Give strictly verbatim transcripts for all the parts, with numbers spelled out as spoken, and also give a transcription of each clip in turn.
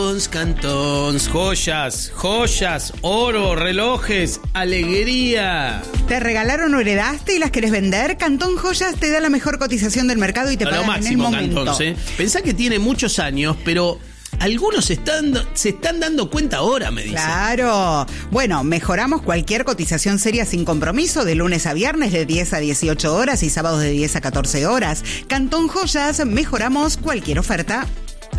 Cantons, Cantons, joyas, joyas, oro, relojes, alegría. ¿Te regalaron o heredaste y las querés vender? Cantón Joyas te da la mejor cotización del mercado y te pagan máximo, en el momento. Cantons, ¿eh? Pensá que tiene muchos años, pero algunos están, se están dando cuenta ahora, me dicen. Claro. Bueno, mejoramos cualquier cotización seria sin compromiso de lunes a viernes de diez a dieciocho horas y sábados de diez a catorce horas. Cantón Joyas, mejoramos cualquier oferta.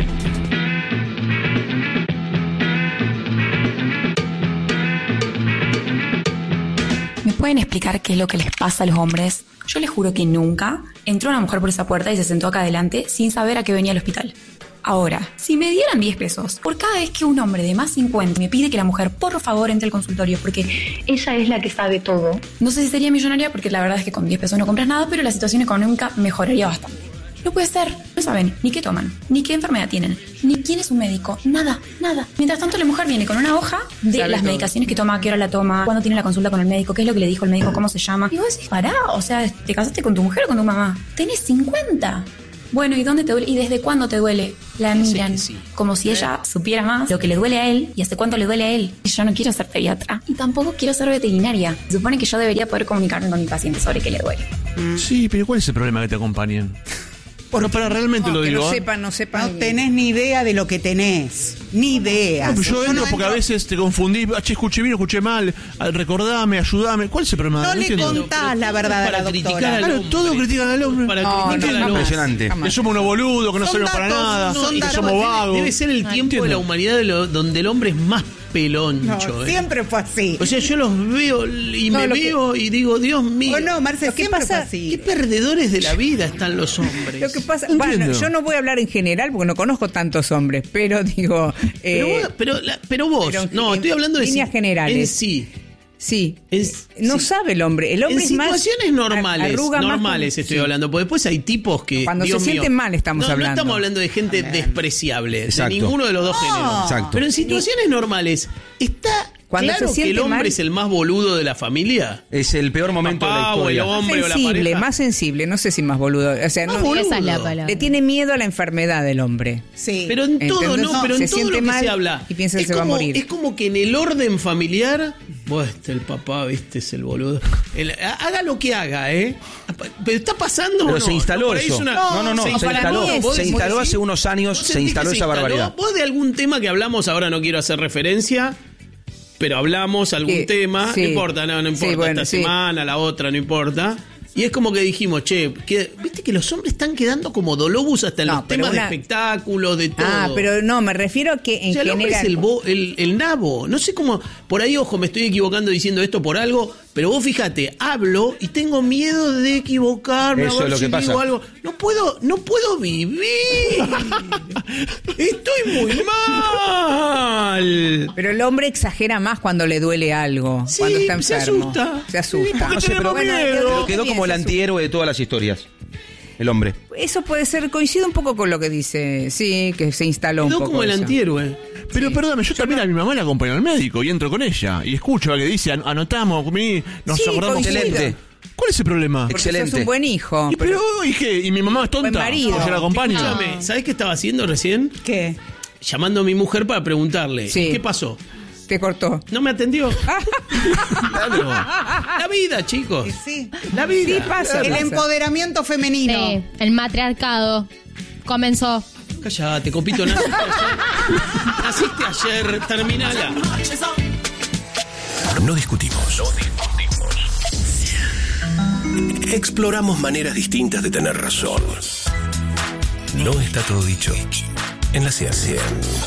¿Me pueden explicar qué es lo que les pasa a los hombres? Yo les juro que nunca entró una mujer por esa puerta y se sentó acá adelante sin saber a qué venía al hospital. Ahora, si me dieran diez pesos por cada vez que un hombre de más cincuenta me pide que la mujer por favor entre al consultorio porque ella es la que sabe todo, no sé si sería millonaria porque la verdad es que con diez pesos no compras nada, pero la situación económica mejoraría bastante. No puede ser, no saben ni qué toman, ni qué enfermedad tienen, ni quién es un médico, nada, nada. Mientras tanto la mujer viene con una hoja de Sabe las todo. medicaciones que toma, qué hora la toma, cuándo tiene la consulta con el médico, qué es lo que le dijo el médico, cómo se llama. Y vos decís, pará, o sea, ¿te casaste con tu mujer o con tu mamá? Tenés cincuenta. Bueno, ¿y dónde te duele? ¿Y desde cuándo te duele? La miran sí, sí. como si ella supiera más lo que le duele a él y hace cuánto le duele a él. Y yo no quiero ser pediatra y tampoco quiero ser veterinaria. Se supone que yo debería poder comunicarme con mi paciente sobre qué le duele. Sí, pero ¿cuál es el problema que te acompañen? Bueno, para realmente No, lo que digo. no ¿eh? sepan, no sepan. No tenés ni idea de lo que tenés. Ni idea. No, pero yo no entro porque a veces te confundís. Ah, che, escuché bien, escuché mal. Ah, recordame, ayudame. ¿Cuál es el problema? No le entiendo. contás la verdad a Para la criticar doctora. al Claro, hombre. todos critican al hombre. Para No, criticar no, al hombre. Impresionante. Jamás. Que somos unos boludos, que no Son servimos para datos, nada. son que datos. somos Debe- vagos. Debe ser el No tiempo entiendo. de la humanidad de lo- donde el hombre es más peloncho. No, ¿eh? siempre fue así. O sea, yo los veo y No, me lo que- veo y digo, Dios mío. O no, Marce, Lo que siempre pasa- fue así. Qué perdedores de la vida están los hombres. Lo que pasa, No bueno, entiendo. yo no voy a hablar en general porque no conozco tantos hombres, pero digo, Pero eh, vos, pero, la- pero vos pero en- no, en estoy hablando de líneas si- generales. En sí. sí, En- no sí. sabe el hombre. El hombre En es más situaciones normales, arruga más normales con- estoy sí. hablando, porque después hay tipos que Cuando Dios se mío, sienten mal estamos no, hablando. No estamos hablando de gente despreciable, Exacto. de ninguno de los dos géneros. Exacto. Pero en situaciones normales está Cuando claro se que el siente hombre mal- es el más boludo de la familia. Es el peor momento Papá de o el la historia. hombre o la sensible, pareja. más sensible, no sé si más boludo, o sea, Más no, boludo. Esa es la palabra. le tiene miedo a la enfermedad del hombre. Sí. Pero en todo, ¿Entendés? no, pero Se en todo siente lo que mal se habla. y piensa que es se va a como- morir. Es como que en el orden familiar, vos, este, el papá, viste, es el boludo. El- haga lo que haga, ¿eh? Pero está pasando. Pero o no? se instaló Por ahí es eso. una- No, no, no, se se instaló. instaló. ¿Vos Se decís- instaló vos hace decís- unos años, ¿vos se sentís instaló que esa barbaridad. Vos de algún tema que hablamos, ahora no quiero hacer referencia, pero hablamos algún Sí, tema, sí. no importa, no, no Sí, importa, bueno, esta sí. semana, la otra, no importa. Y es como que dijimos, che, que, viste que los hombres están quedando como dolobus hasta en No, los pero temas una- de espectáculos, de todo. Ah, pero no, me refiero a que en O sea, el hombre general es el, bo- el, el nabo. No sé cómo. Por ahí, ojo, me estoy equivocando diciendo esto por algo. Pero vos fíjate, hablo y tengo miedo de equivocarme. Eso a ver es lo si que pasa. digo algo. No puedo, no puedo vivir. Estoy muy mal. Pero el hombre exagera más cuando le duele algo, Sí, cuando está se enfermo. asusta. Se asusta. Sí, porque No sé, tenemos pero, miedo. pero quedó Bien, como el se asusta. antihéroe de todas las historias. El hombre. Eso puede ser, coincido un poco con lo que dice, sí, que se instaló un Quedó poco como el eso. antihéroe. Pero Sí. perdóname, yo también a mi mamá la acompaño al médico y entro con ella. Y escucho lo que dice, an- anotamos, comí, nos Sí, acordamos. coincido. Excelente. ¿Cuál es el problema? Porque Excelente. sos un buen hijo. Y, pero, ¿y qué? ¿Y mi mamá es tonta? Buen marido. ¿O yo la acompaño? Escúchame, ¿sabés qué estaba haciendo recién? ¿Qué? Llamando a mi mujer para preguntarle. Sí. ¿Qué pasó? Te cortó. No me atendió. Claro. La vida, chicos. Y sí. La vida. Sí, pasa. El empoderamiento femenino. Sí, el matriarcado comenzó. Cállate, copito. Naciste ayer. Naciste ayer. Terminala. No discutimos. No discutimos. Exploramos maneras distintas de tener razón. No está todo dicho en la ciencia.